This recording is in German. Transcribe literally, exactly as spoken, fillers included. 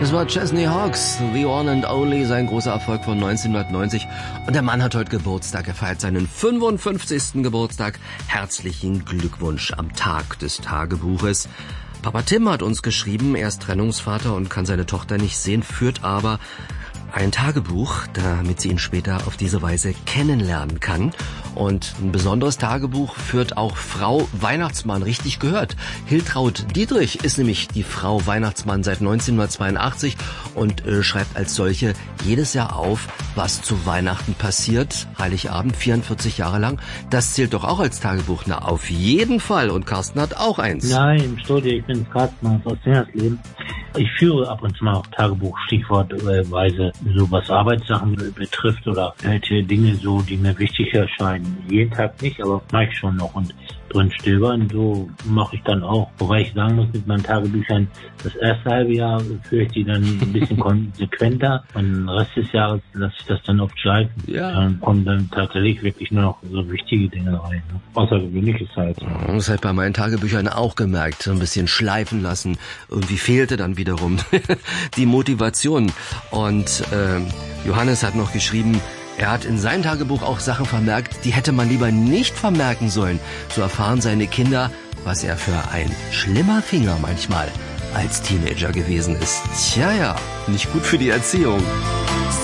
Das war Chesney Hawkes, The One and Only, sein großer Erfolg von neunzehnhundertneunzig. Und der Mann hat heute Geburtstag, er feiert seinen fünfundfünfzigsten Geburtstag. Herzlichen Glückwunsch am Tag des Tagebuches. Papa Tim hat uns geschrieben, er ist Trennungsvater und kann seine Tochter nicht sehen, führt aber ein Tagebuch, damit sie ihn später auf diese Weise kennenlernen kann. Und ein besonderes Tagebuch führt auch Frau Weihnachtsmann, richtig gehört. Hiltraud Dietrich ist nämlich die Frau Weihnachtsmann seit neunzehnhundertzweiundachtzig und äh, schreibt als solche jedes Jahr auf, was zu Weihnachten passiert. Heiligabend, vierundvierzig Jahre lang. Das zählt doch auch als Tagebuch. Na, auf jeden Fall. Und Carsten hat auch eins. Nein, Studie, ich bin Carsten aus Singersleben. Ich führe ab und zu mal auch Tagebuch, stichwortweise, so was Arbeitssachen betrifft oder welche Dinge so, die mir wichtig erscheinen. Jeden Tag nicht, aber mache ich schon noch und drin stöbern, so mache ich dann auch. Wobei ich sagen muss, mit meinen Tagebüchern, das erste halbe Jahr führe ich die dann ein bisschen konsequenter und den Rest des Jahres lasse ich das dann oft schleifen. Ja. Dann kommen dann tatsächlich wirklich nur noch so wichtige Dinge rein. Ne? Außergewöhnliches halt. Das habe ich bei meinen Tagebüchern auch gemerkt. So ein bisschen schleifen lassen. Irgendwie fehlte dann wiederum die Motivation. Und äh, Johannes hat noch geschrieben, er hat in seinem Tagebuch auch Sachen vermerkt, die hätte man lieber nicht vermerken sollen. So erfahren seine Kinder, was er für ein schlimmer Finger manchmal als Teenager gewesen ist. Tja, ja, nicht gut für die Erziehung.